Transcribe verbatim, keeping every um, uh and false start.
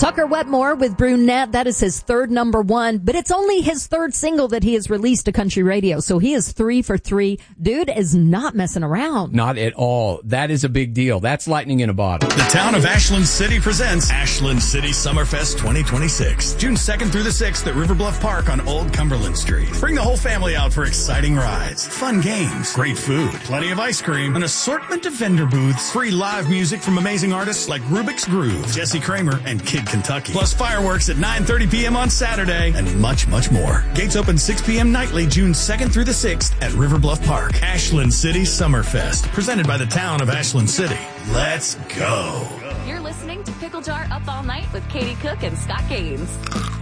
Tucker Wetmore with Brunette. That is his third number one, but it's only his third single that he has released to country radio. So he is three for three. Dude is not messing around. Not at all. That is a big deal. That's lightning in a bottle. The town of Ashland City presents Ashland City Summerfest twenty twenty-six. June second through the sixth at River Bluff Park on Old Cumberland Street. Bring the whole family out for exciting rides, fun games, great food, plenty of ice cream, an assortment of vendor booths, free live music from amazing artists like Rubik's Groove, Jesse Kramer, and Kid Kentucky. Plus fireworks at nine thirty p.m. on Saturday, and much, much more. Gates open six p.m. nightly, June second through the sixth at River Bluff Park. Ashland City Summerfest, presented by the town of Ashland City. Let's go. You're listening to Pickle Jar Up All Night with Katie Cook and Scott Gaines.